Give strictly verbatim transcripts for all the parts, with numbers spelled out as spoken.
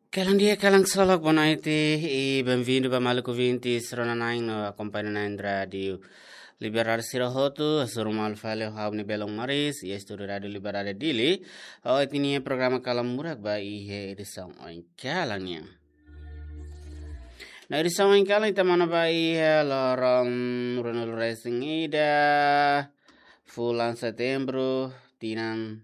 Calang dia, calang salak, boa noite e bem-vindo para Maluco vinte, Seronanain, no acompanhamento da Rádio Liberar Sirahoto, Surumal Fale, Habni Belong Maris, e Estúdio Rádio Liberar Dili. Hoje tinha programa Calam Murak ba ihe edição em Calangnya. Na edição em Calang, tamana ba ihe lorong Ronald Racing Ida, Fulan Setembro, Tinan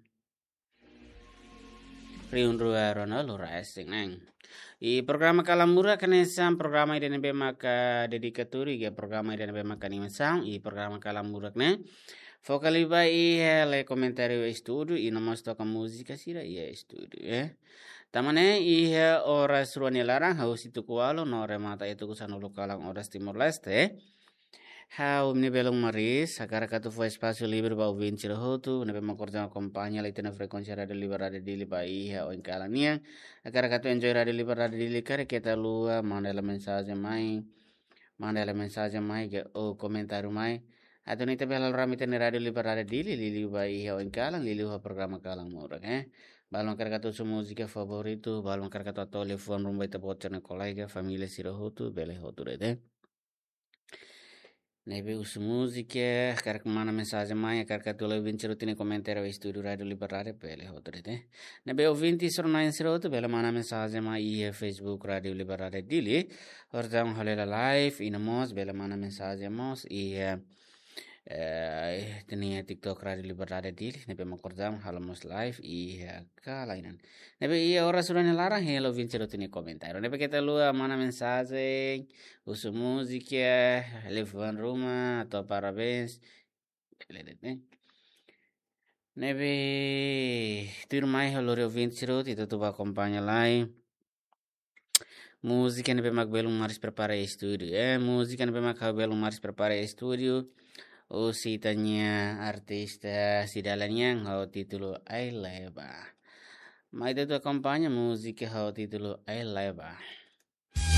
Riunrua Ronald Racing Neng. I programa Kalamura kanesam programa ida nebe maka dedikaturi ge programa ida nebe maka nimensang i programa Kalamura ne focali ba i le comentario studio i nomos toca música sira i studio eh tamane i ora suruani larang haus itu kualo no remata itu kusano lokalang ora Timor Leste. How ne belong maris, agar katu foi espaço livre ba ouvir tira hotu, nebe makorja acompanha leite na frequência radio liberada dili ba iha o enkalania, agar katu enjoy radio liberada dili kare kita lua, manda la mensagem mai, manda la mensagem mai ke o comentário mai. Atau nite belal ramite ne radio liberada dili lili ba iha o enkalang lili ha programa kalang mura eh. Balon kar katu su música favorito, balon kar katu telefone rumba ita bocor na colega, família sira hotu, bele hotu rede. Nebe us música, quero que manda mensagem mãe, quero que tu leve vinte rutine comentário ao estúdio Rádio Liberare pele outro né. Nebe ouvinte sur nine zero tu bela manda mensagem mãe e Facebook Rádio Liberare dili. Ordang halela live inamos bela manda mensagem mos e eh tenia TikTok Rádio Liberare dili. Nebe makordam halamos live e kalainan. Nebe e ora sur larang hello vinte rutine comentário. Nebe kita lua manda mensagem uso música, levando Roma, atau parabéns. Né? Nebe, tur mai halor ouvinte sirot, e tu acompanha lá. Música nebe magbelo maris prepara estúdio. É, música nebe magbelo maris prepara estúdio. O si tanya artista sidalanyang hau título I Leva. Mas tu acompanha música hau título I Leva.